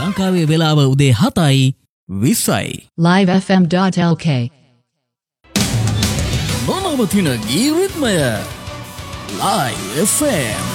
ලංකාවේ වෙලාව උදේ 7:20යි. livefm.lk නොනවතින ගී රිද්මය Live FM